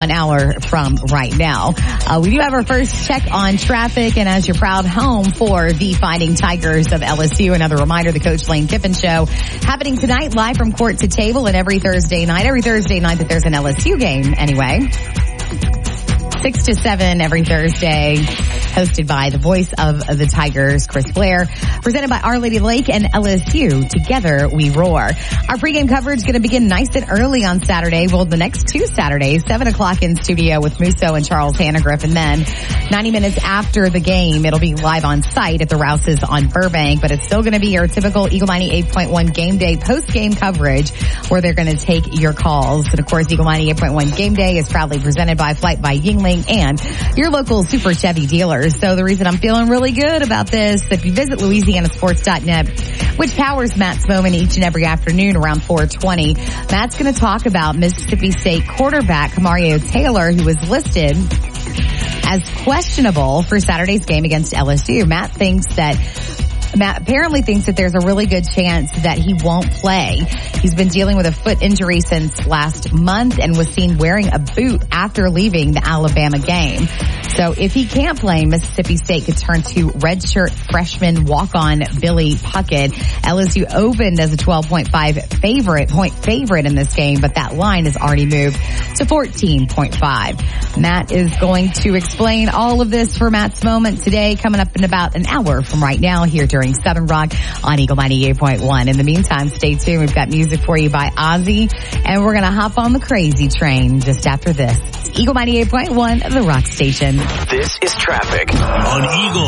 an hour from right now. We do have our first check on traffic, and as your proud home for the Fighting Tigers of LSU, another reminder, the Coach Lane Kiffin Show happening tonight live from court to table, and every Thursday night that there's an LSU game anyway. 6 to 7 every Thursday, hosted by the voice of the Tigers, Chris Blair, presented by Our Lady Lake and LSU. Together we roar. Our pregame coverage is going to begin nice and early on Saturday. Well, the next 2 Saturdays, 7 o'clock in studio with Musso and Charles Hannegriff. And then 90 minutes after the game, it'll be live on site at the Rouses on Burbank. But it's still going to be your typical Eagle 98.1 game day post-game coverage where they're going to take your calls. And of course, Eagle 98.1 game day is proudly presented by Flight by Yingling and your local Super Chevy dealers. So the reason I'm feeling really good about this, if you visit LouisianaSports.net, which powers Matt's Moment each and every afternoon around 4:20, Matt's going to talk about Mississippi State quarterback Kamario Taylor, who was listed as questionable for Saturday's game against LSU. Matt apparently thinks that there's a really good chance that he won't play. He's been dealing with a foot injury since last month and was seen wearing a boot after leaving the Alabama game. So if he can't play, Mississippi State could turn to redshirt freshman walk-on Billy Puckett. LSU opened as a 12.5 point favorite in this game, but that line has already moved to 14.5. Matt is going to explain all of this for Matt's Moment today, coming up in about an hour from right now here during Southern Rock on Eagle 98.1. In the meantime, stay tuned. We've got music for you by Ozzy, and we're going to hop on the crazy train just after this. Eagle 98.1, the rock station. This is traffic on Eagle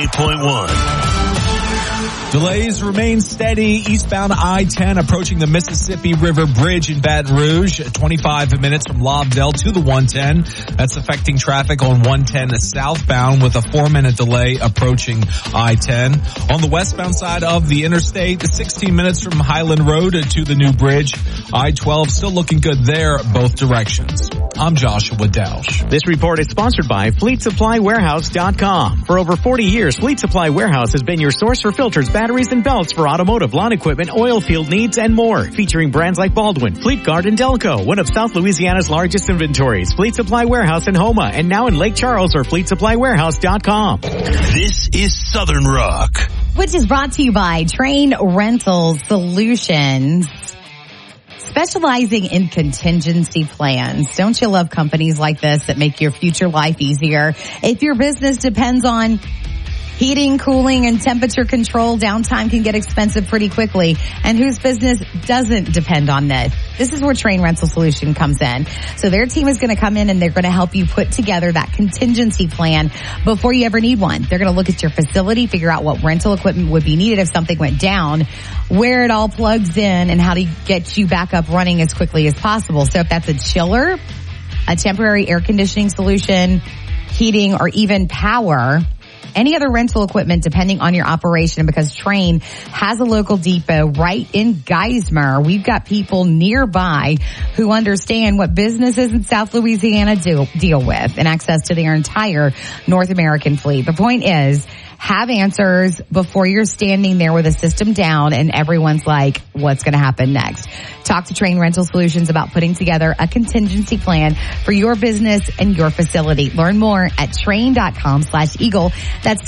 98.1. Delays remain steady eastbound I-10 approaching the Mississippi River Bridge in Baton Rouge, 25 minutes from Lobdell to the 110. That's affecting traffic on 110 southbound with a 4-minute delay approaching I-10. On the westbound side of the interstate, 16 minutes from Highland Road to the new bridge. I-12 still looking good there, both directions. I'm Joshua Dausch. This report is sponsored by FleetSupplyWarehouse.com. For over 40 years, Fleet Supply Warehouse has been your source for filters, batteries, and belts for automotive, lawn equipment, oil field needs, and more. Featuring brands like Baldwin, Fleetguard, and Delco, one of South Louisiana's largest inventories. Fleet Supply Warehouse in Houma, and now in Lake Charles or FleetSupplyWarehouse.com. This is Southern Rock, which is brought to you by Train Rental Solutions, specializing in contingency plans. Don't you love companies like this that make your future life easier? If your business depends on heating, cooling, and temperature control, downtime can get expensive pretty quickly. And whose business doesn't depend on this? This is where Train Rental Solution comes in. So their team is going to come in and they're going to help you put together that contingency plan before you ever need one. They're going to look at your facility, figure out what rental equipment would be needed if something went down, where it all plugs in, and how to get you back up running as quickly as possible. So if that's a chiller, a temporary air conditioning solution, heating, or even power, any other rental equipment depending on your operation, because Train has a local depot right in Geismar. We've got people nearby who understand what businesses in South Louisiana deal with and access to their entire North American fleet. The point is, have answers before you're standing there with a system down and everyone's like, what's going to happen next? Talk to Train Rental Solutions about putting together a contingency plan for your business and your facility. Learn more at train.com/eagle. That's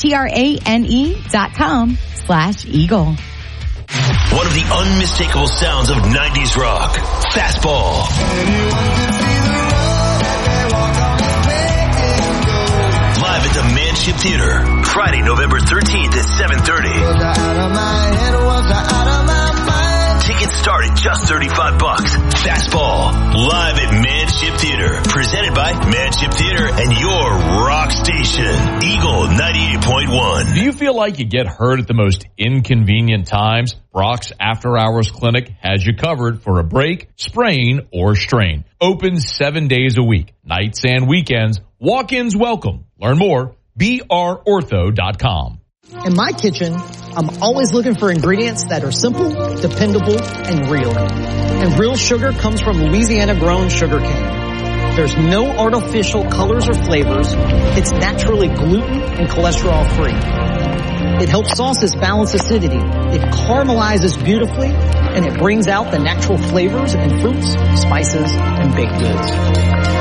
TRANE.com/eagle. One of the unmistakable sounds of 90s rock, Fastball. Live at the Manship Theater, Friday, November 13th at 7:30. Tickets start at just $35. Fastball, live at Manship Theater, presented by Manship Theater and your rock station, Eagle 98.1. Do you feel like you get hurt at the most inconvenient times? Brock's After Hours Clinic has you covered for a break, sprain, or strain. Open 7 days a week, nights and weekends. Walk-ins welcome. Learn more, brortho.com. In my kitchen, I'm always looking for ingredients that are simple, dependable, and real. And real sugar comes from Louisiana-grown sugarcane. There's no artificial colors or flavors. It's naturally gluten and cholesterol-free. It helps sauces balance acidity. It caramelizes beautifully, and it brings out the natural flavors in fruits, spices, and baked goods.